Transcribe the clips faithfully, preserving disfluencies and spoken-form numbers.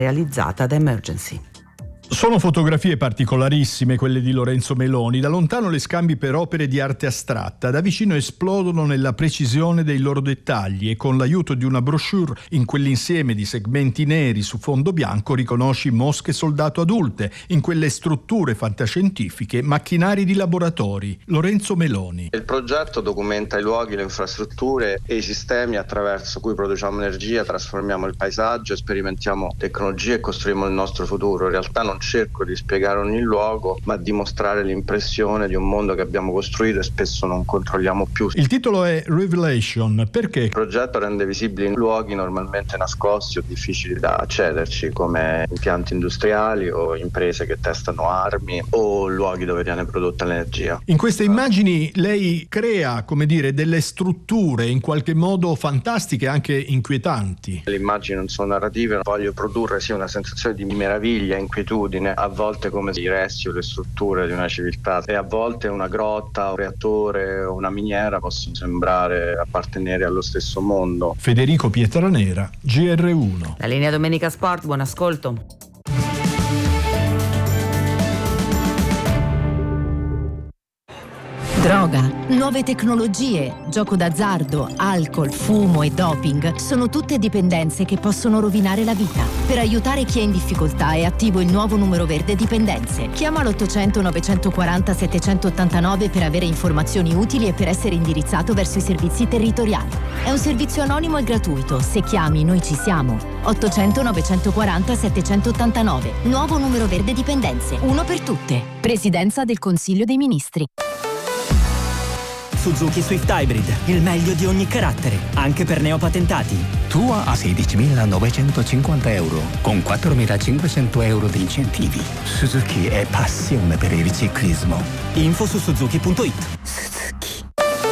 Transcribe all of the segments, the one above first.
realizzata da Emergency. Sono fotografie particolarissime quelle di Lorenzo Meloni. Da lontano le scambi per opere di arte astratta, da vicino esplodono nella precisione dei loro dettagli e con l'aiuto di una brochure in quell'insieme di segmenti neri su fondo bianco riconosci mosche soldato adulte, in quelle strutture fantascientifiche, macchinari di laboratori. Lorenzo Meloni. Il progetto documenta i luoghi, le infrastrutture e i sistemi attraverso cui produciamo energia, trasformiamo il paesaggio, sperimentiamo tecnologie e costruiamo il nostro futuro. In realtà non cerco di spiegare ogni luogo, ma di mostrare l'impressione di un mondo che abbiamo costruito e spesso non controlliamo più. Il titolo è Revelation. Perché? Il progetto rende visibili luoghi normalmente nascosti o difficili da accederci, come impianti industriali o imprese che testano armi o luoghi dove viene prodotta l'energia. In queste immagini lei crea, come dire, delle strutture in qualche modo fantastiche e anche inquietanti. Le immagini non sono narrative, voglio produrre sì una sensazione di meraviglia, inquietudine, a volte come i resti o le strutture di una civiltà, e a volte una grotta, un reattore o una miniera possono sembrare appartenere allo stesso mondo. Federico Pietranera, G R uno. La linea Domenica Sport, buon ascolto. Droga, nuove tecnologie, gioco d'azzardo, alcol, fumo e doping sono tutte dipendenze che possono rovinare la vita. Per aiutare chi è in difficoltà è attivo il nuovo numero verde dipendenze. Chiama l'ottocento novecentoquaranta settecentottantanove per avere informazioni utili e per essere indirizzato verso i servizi territoriali. È un servizio anonimo e gratuito. Se chiami, noi ci siamo. ottocento novecentoquaranta settecentottantanove. Nuovo numero verde dipendenze. Uno per tutte. Presidenza del Consiglio dei Ministri. Suzuki Swift Hybrid, il meglio di ogni carattere, anche per neopatentati. Tua a sedicimilanovecentocinquanta euro, con quattromilacinquecento euro di incentivi. Suzuki è passione per il ciclismo. Info su suzuki punto it. Suzuki.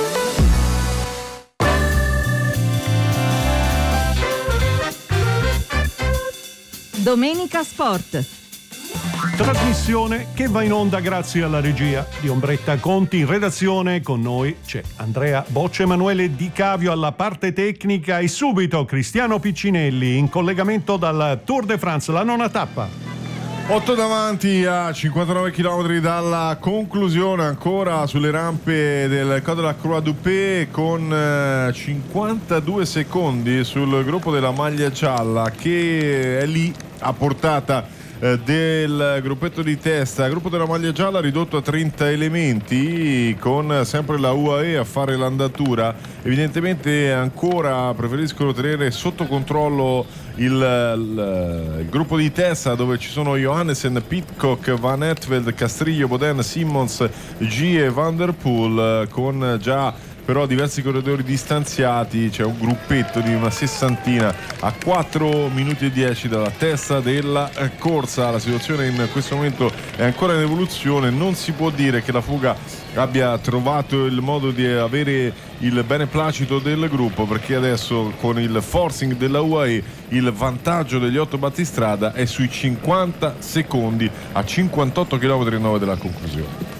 Domenica Sport. Trasmissione che va in onda grazie alla regia di Ombretta Conti. In redazione con noi c'è Andrea Boccia, Emanuele Di Cavio alla parte tecnica e subito Cristiano Piccinelli in collegamento dal Tour de France, la nona tappa. otto davanti a cinquantanove chilometri dalla conclusione, ancora sulle rampe del Col de la Croix du Pe, con cinquantadue secondi sul gruppo della maglia gialla che è lì a portata del gruppetto di testa. Il gruppo della maglia gialla ridotto a trenta elementi, con sempre la U A E a fare l'andatura. Evidentemente ancora preferiscono tenere sotto controllo il, il, il gruppo di testa, dove ci sono Johannessen, Pidcock, Van Hertweld, Castrillo, Boden, Simmons, G e Van der Poel, con già però diversi corridori distanziati. C'è un gruppetto di una sessantina a quattro minuti e dieci dalla testa della corsa. La situazione in questo momento è ancora in evoluzione, non si può dire che la fuga abbia trovato il modo di avere il beneplacito del gruppo, perché adesso con il forcing della U A E il vantaggio degli otto battistrada è sui cinquanta secondi a cinquantotto chilometri e nove dalla conclusione.